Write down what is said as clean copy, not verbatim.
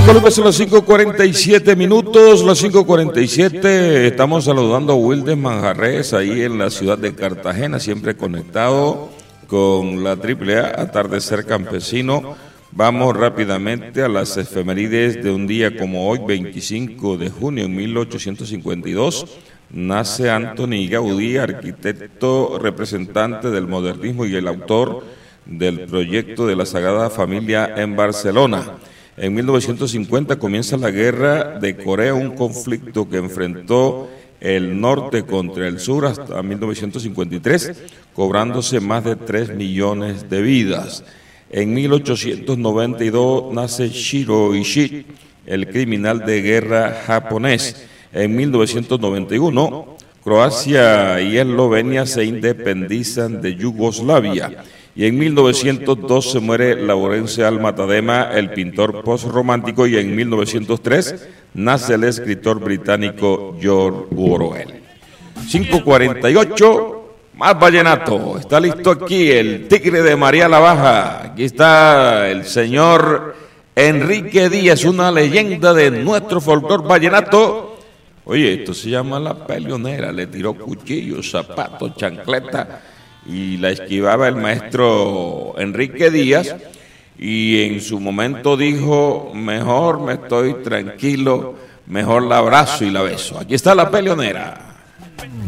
Colombia son las 5:47 minutos, las 5:47. Estamos saludando a Wildes Manjarres ahí en la ciudad de Cartagena, siempre conectado con la AAA Atardecer Campesino. Vamos rápidamente a las efemérides de un día como hoy, 25 de junio de 1852. Nace Antoni Gaudí, arquitecto representante del modernismo y el autor del proyecto de la Sagrada Familia en Barcelona. En 1950 comienza la Guerra de Corea, un conflicto que enfrentó el norte contra el sur hasta 1953, cobrándose más de 3 millones de vidas. En 1892 nace Shiro Ishii, el criminal de guerra japonés. En 1991, Croacia y Eslovenia se independizan de Yugoslavia. Y en 1902 muere Laurence Alma Tadema, el pintor postromántico, y en 1903 nace el escritor británico George Orwell. 5:48, más vallenato. Está listo aquí el Tigre de María la Baja. Aquí está el señor Enrique Díaz, una leyenda de nuestro folclor vallenato. Oye, esto se llama La Peleonera. Le tiró cuchillos, zapatos, chancleta y la esquivaba el maestro Enrique Díaz, y en su momento dijo: mejor me estoy tranquilo, mejor la abrazo y la beso. Aquí está La Peleonera.